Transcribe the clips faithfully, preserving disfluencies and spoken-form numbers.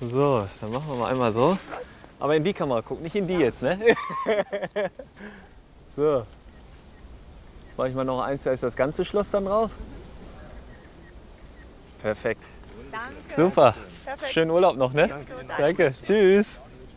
So, dann machen wir mal einmal so. Aber in die Kamera gucken, nicht in die jetzt, ne? So. Jetzt mache ich mal noch eins, da ist das ganze Schloss dann drauf. Perfekt. Danke. Super. Perfekt. Schönen Urlaub noch, ne? Danke. Danke. Tschüss.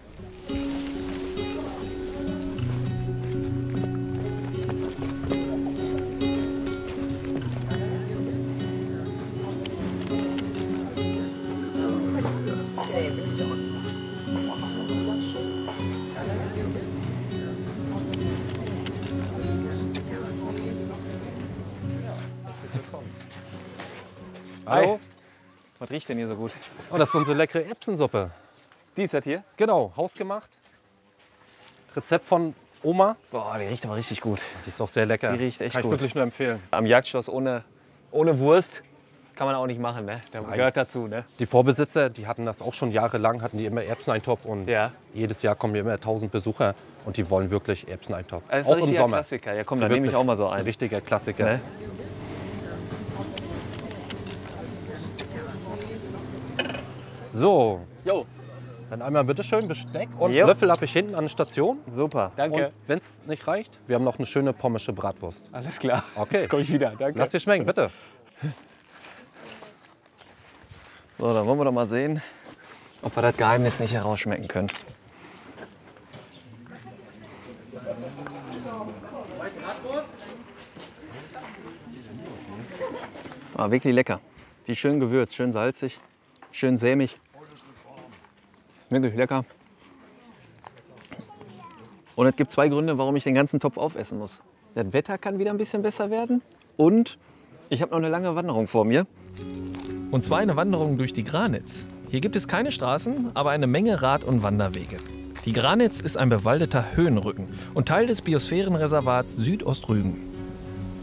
Hallo? Was riecht denn hier so gut? Oh, das ist unsere leckere Erbsensuppe. Die ist das hier? Genau, hausgemacht. Rezept von Oma. Boah, die riecht aber richtig gut. Die ist auch sehr lecker. Die riecht echt Kann ich gut. wirklich nur empfehlen. Am Jagdschloss ohne, ohne Wurst kann man auch nicht machen, ne? Das Nein. gehört dazu, ne? Die Vorbesitzer, die hatten das auch schon jahrelang, hatten die immer Erbseneintopf und Ja. jedes Jahr kommen hier immer tausend Besucher und die wollen wirklich Erbseneintopf. Das ist auch ein im richtiger Sommer. Klassiker. Ja komm, dann Wirklich. nehme ich auch mal so Ein einen. richtiger Klassiker. Ne? So, Jo, dann einmal bitteschön Besteck und Jo. Löffel habe ich hinten an der Station. super. Danke. Und wenn es nicht reicht, wir haben noch eine schöne pommische Bratwurst. Alles klar. Okay. Komm ich wieder. Danke. Lass dir schmecken, bitte. So, dann wollen wir doch mal sehen, ob wir das Geheimnis nicht herausschmecken können. Ah, wirklich lecker. Die ist schön gewürzt, schön salzig, schön sämig. Wirklich lecker. Und es gibt zwei Gründe, warum ich den ganzen Topf aufessen muss. Das Wetter kann wieder ein bisschen besser werden und ich habe noch eine lange Wanderung vor mir. Und zwar eine Wanderung durch die Granitz. Hier gibt es keine Straßen, aber eine Menge Rad- und Wanderwege. Die Granitz ist ein bewaldeter Höhenrücken und Teil des Biosphärenreservats Südostrügen.